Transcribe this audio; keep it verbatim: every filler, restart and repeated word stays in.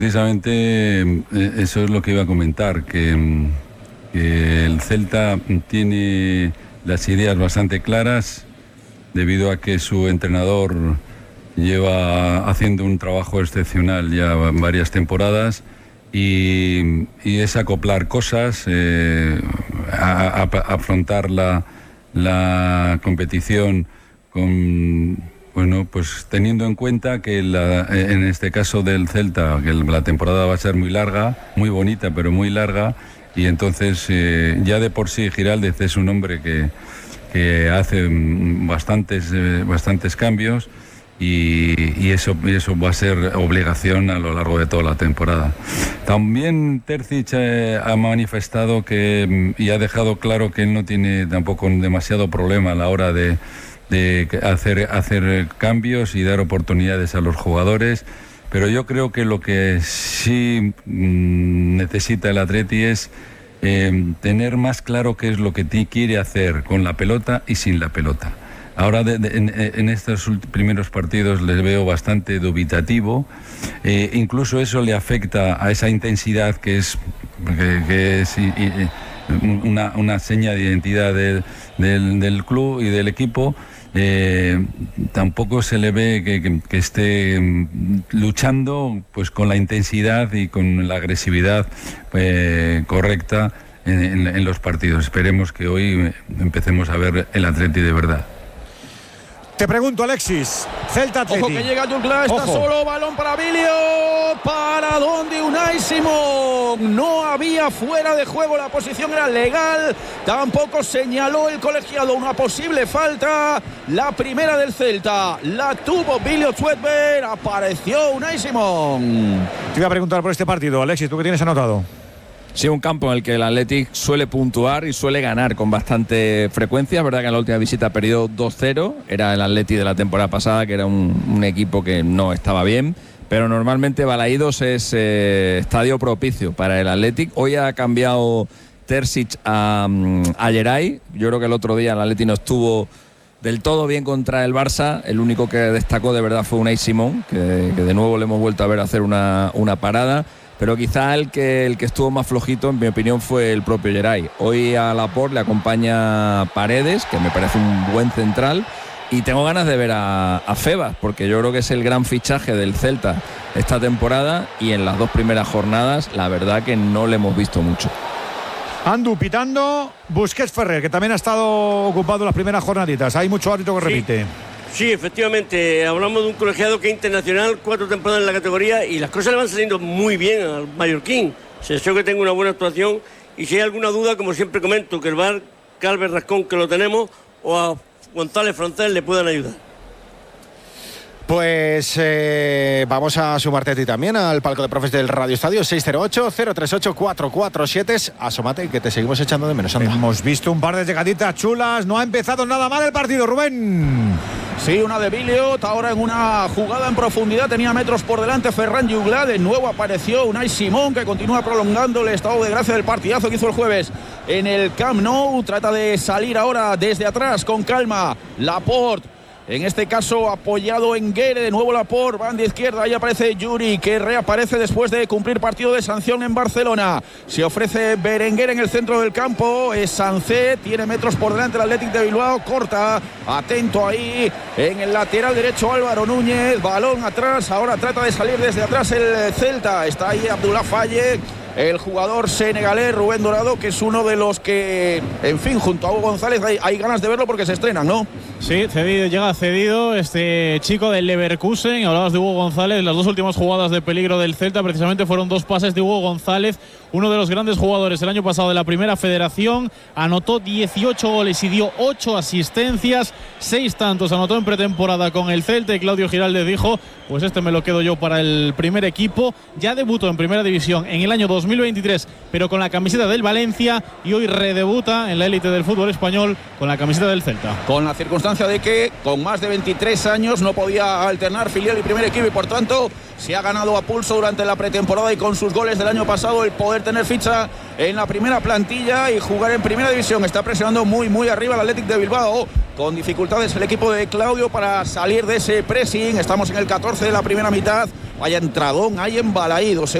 Precisamente eh, eso es lo que iba a comentar, que, que el Celta tiene las ideas bastante claras debido a que su entrenador lleva haciendo un trabajo excepcional ya varias temporadas y, y es acoplar cosas, eh, a, a, a afrontar la, la competición con, bueno, pues teniendo en cuenta que la, en este caso del Celta, que la temporada va a ser muy larga, muy bonita, pero muy larga, y entonces eh, ya de por sí Giraldez es un hombre que, que hace bastantes, eh, bastantes cambios. Y, y, eso, y eso va a ser obligación a lo largo de toda la temporada. También Terzic eh, ha manifestado que y ha dejado claro que él no tiene tampoco demasiado problema a la hora de, de hacer, hacer cambios y dar oportunidades a los jugadores, pero yo creo que lo que sí mmm, necesita el Atleti es eh, tener más claro qué es lo que quiere hacer con la pelota y sin la pelota. Ahora de, de, en, en estos primeros partidos les veo bastante dubitativo, eh, incluso eso le afecta a esa intensidad que es, que, que es y, y, una, una seña de identidad de, del, del club y del equipo. Eh, tampoco se le ve que, que, que esté luchando pues con la intensidad y con la agresividad eh, correcta en, en, en los partidos. Esperemos que hoy empecemos a ver el Atleti de verdad. Te pregunto, Alexis, Celta Atleti. Ojo que llega Jungla, está Ojo. solo, balón para Bilio. ¿Para dónde Unai Simón? No había fuera de juego, la posición era legal. Tampoco señaló el colegiado una posible falta. La primera del Celta la tuvo Bilio Zwedberg. Apareció Unai Simón. Te iba a preguntar por este partido, Alexis, ¿tú qué tienes anotado? Sí, un campo en el que el Athletic suele puntuar y suele ganar con bastante frecuencia. Es verdad que en la última visita perdió dos cero. Era el Athletic de la temporada pasada, que era un, un equipo que no estaba bien. Pero normalmente Balaídos es eh, estadio propicio para el Athletic. Hoy ha cambiado Terzic a, a Geray. Yo creo que el otro día el Athletic no estuvo del todo bien contra el Barça. El único que destacó de verdad fue Unai Simón, que, que de nuevo le hemos vuelto a ver hacer una, una parada. Pero quizá el que, el que estuvo más flojito, en mi opinión, fue el propio Geray. Hoy a Laporte le acompaña Paredes, que me parece un buen central, y tengo ganas de ver a, a Febas, porque yo creo que es el gran fichaje del Celta esta temporada, y en las dos primeras jornadas, la verdad que no le hemos visto mucho. Andu pitando, Busquets Ferrer, que también ha estado ocupado las primeras jornaditas. Hay mucho árbitro que repite. Sí. Sí, efectivamente, hablamos de un colegiado que es internacional, cuatro temporadas en la categoría y las cosas le van saliendo muy bien al mallorquín. Se deseo que tenga una buena actuación y si hay alguna duda, como siempre comento, que el V A R, Calves Rascón, que lo tenemos, o a González Francés le puedan ayudar. Pues eh, vamos a sumarte a ti también al palco de profes del Radio Estadio seis cero ocho, cero tres ocho, cuatro cuatro siete. Asómate, que te seguimos echando de menos. Anda. Hemos visto un par de llegaditas chulas. No ha empezado nada mal el partido, Rubén. Sí, una de Billiot, ahora en una jugada en profundidad, tenía metros por delante Ferran Jungla, de nuevo apareció Unai Simón, que continúa prolongando el estado de gracia del partidazo que hizo el jueves en el Camp Nou. Trata de salir ahora desde atrás con calma Laporte, en este caso apoyado en Guerre, de nuevo Laporte, banda izquierda, ahí aparece Yuri, que reaparece después de cumplir partido de sanción en Barcelona. Se ofrece Berenguer en el centro del campo, es Sancet, tiene metros por delante el Athletic de Bilbao, corta, atento ahí en el lateral derecho Álvaro Núñez, balón atrás, ahora trata de salir desde atrás el Celta, está ahí Abdullah Fayek, el jugador senegalés Rubén Dorado, que es uno de los que, en fin, junto a Hugo González hay, hay ganas de verlo porque se estrenan, ¿no? Sí, cedido, llega cedido este chico del Leverkusen. Hablabas de Hugo González, las dos últimas jugadas de peligro del Celta precisamente fueron dos pases de Hugo González, uno de los grandes jugadores el año pasado de la Primera Federación. Anotó dieciocho goles y dio ocho asistencias, seis tantos anotó en pretemporada con el Celta, y Claudio Giraldez dijo, pues este me lo quedo yo para el primer equipo. Ya debutó en Primera División en el año dos dos mil veintitrés, pero con la camiseta del Valencia, y hoy redebuta en la élite del fútbol español con la camiseta del Celta. Con la circunstancia de que con más de veintitrés años no podía alternar filial y primer equipo, y por tanto se ha ganado a pulso durante la pretemporada y con sus goles del año pasado el poder tener ficha en la primera plantilla y jugar en primera división. Está presionando muy muy arriba el Athletic de Bilbao, con dificultades el equipo de Claudio para salir de ese pressing. Estamos en el catorce de la primera mitad. Vaya entradón, hay embalaídos.